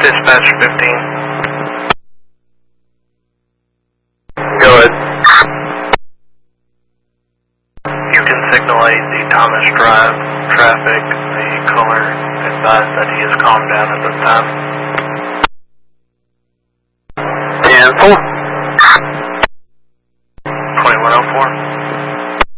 Dispatch 15. Go ahead. You can signal the Thomas Drive traffic. The caller advised that he is calmed down at this time. And 4.